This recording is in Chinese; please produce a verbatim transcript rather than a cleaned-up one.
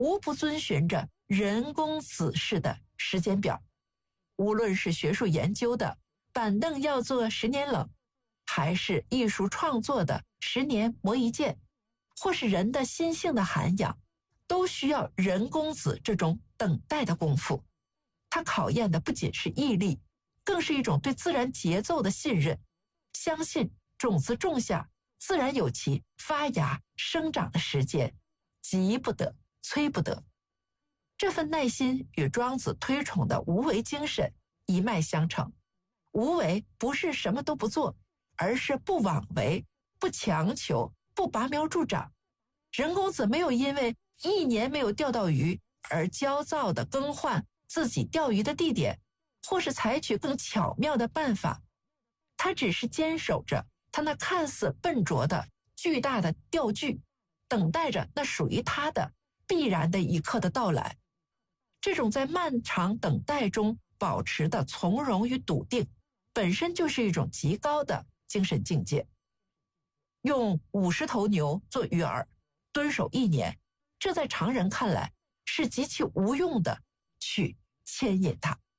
无不遵循着人工子式的时间表。无论是学术研究的板凳要做十年冷，还是艺术创作的十年磨一剑，或是人的心性的涵养，都需要人工子这种等待的功夫。它考验的不仅是毅力，更是一种对自然节奏的信任，相信种子种下，自然有其发芽生长的时间，急不得，催不得。这份耐心与庄子推崇的无为精神一脉相承。无为不是什么都不做，而是不妄为，不强求，不拔苗助长。人工子没有因为一年没有钓到鱼而焦躁地更换自己钓鱼的地点，或是采取更巧妙的办法，他只是坚守着他那看似笨拙的巨大的钓具，等待着那属于他的必然的一刻的到来。这种在漫长等待中保持的从容与笃定，本身就是一种极高的精神境界。用五十头牛做鱼饵，蹲守一年，这在常人看来是极其无用的，去牵引它。